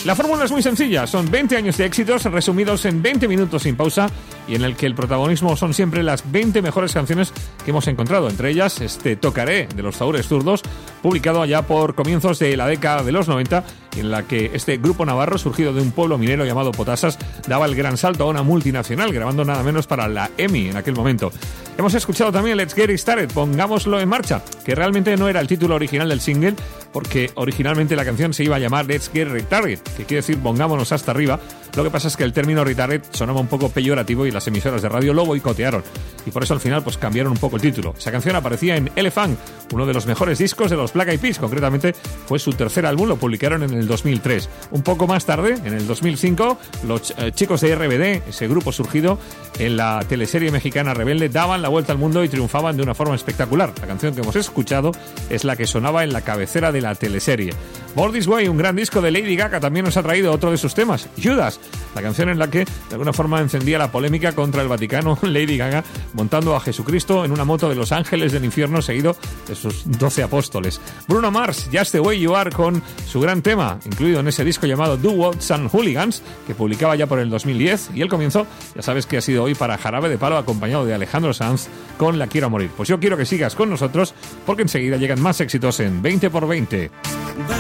La fórmula es muy sencilla, son 20 años de éxitos resumidos en 20 minutos sin pausa y en el que el protagonismo son siempre las 20 mejores canciones que hemos encontrado, entre ellas este Tocaré de los Zaúres Zurdos, publicado allá por comienzos de la década de los 90, y en la que este grupo navarro, surgido de un pueblo minero llamado Potasas, daba el gran salto a una multinacional, grabando nada menos para la EMI en aquel momento. Hemos escuchado también Let's Get It Started, Pongámoslo en Marcha, que realmente no era el título original del single, porque originalmente la canción se iba a llamar Let's Get Retarded, que quiere decir pongámonos hasta arriba. Lo que pasa es que el término retarded sonaba un poco peyorativo y las emisoras de radio lo boicotearon, y por eso al final pues cambiaron un poco el título. Esa canción aparecía en Elephant, uno de los mejores discos de los Black Eyed Peas, concretamente fue su tercer álbum, lo publicaron en el 2003. Un poco más tarde, en el 2005, los chicos de RBD, ese grupo surgido en la teleserie mexicana Rebelde, daban la vuelta al mundo y triunfaban de una forma espectacular. La canción que hemos escuchado es la que sonaba en la cabecera de la teleserie. Born This Way, un gran disco de Lady Gaga, también nos ha traído otro de sus temas, Judas, la canción en la que de alguna forma encendía la polémica contra el Vaticano, Lady Gaga montando a Jesucristo en una moto de los ángeles del infierno seguido de sus 12 apóstoles. Bruno Mars, Just the Way You Are, con su gran tema incluido en ese disco llamado Doo-Wops and Hooligans, que publicaba ya por el 2010, y el comienzo ya sabes que ha sido hoy para Jarabe de Palo, acompañado de Alejandro Sanz con La Quiero a Morir. Pues yo quiero que sigas con nosotros porque enseguida llegan más éxitos en 20x20.